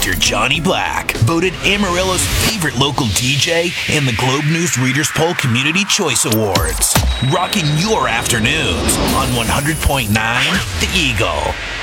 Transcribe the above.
feature Johnny Black, voted Amarillo's favorite local DJ in the Globe News Readers Poll Community Choice Awards. Rocking your afternoons on 100.9 The Eagle.